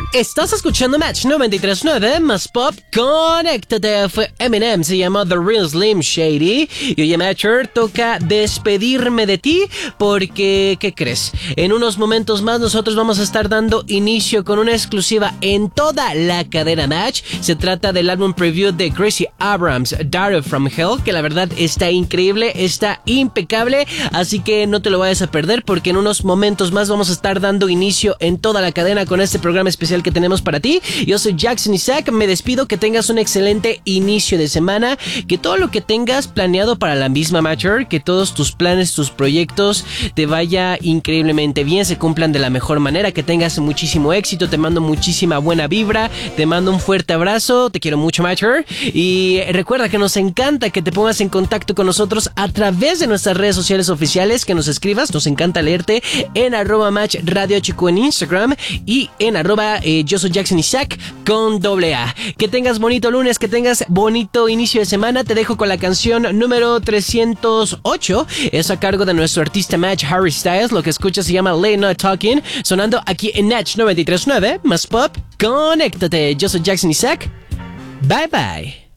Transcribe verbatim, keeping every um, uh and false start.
Estás escuchando Match noventa y tres punto nueve más Pop. Conéctate. Fue Eminem, se llamó The Real Slim Shady. Y oye, Matcher, toca despedirme de ti porque, ¿qué crees? En unos momentos más nosotros vamos a estar dando inicio con una exclusiva en toda la cadena Match. Se trata del álbum preview de Gracie Abrams, Daughter from Hell, que la verdad está increíble, está impecable, así que no te lo vayas a perder porque en unos momentos más vamos a estar dando inicio en toda la cadena con este programa especial que tenemos para ti. Yo soy Jackson Isaac, me despido, que tengas un excelente inicio de semana, que todo lo que tengas planeado para la misma Matcher, que todos tus planes, tus proyectos te vaya increíblemente bien, se cumplan de la mejor manera, que tengas muchísimo éxito, te mando muchísima buena vibra, te mando un fuerte abrazo, te quiero mucho Matcher, y recuerda que nos encanta que te pongas en contacto con nosotros a través de nuestras redes sociales oficiales, que nos escribas, nos encanta leerte en arroba match radio chico en Instagram y en arroba eh, yo soy Jackson Isaac con doble A. Que tengas bonito lunes, que tengas bonito inicio de semana. Te dejo con la canción número trescientos ocho, es a cargo de nuestro artista Match Harry Styles. Lo que escuchas se llama Late Not Talking, sonando aquí en Match noventa y tres punto nueve más Pop. Conéctate, yo soy Jackson Isaac, bye bye.